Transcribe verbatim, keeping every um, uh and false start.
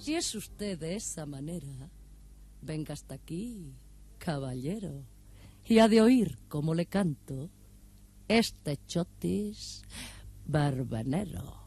Si es usted de esa manera, venga hasta aquí, caballero, y ha de oír cómo le canto este chotis barbanero.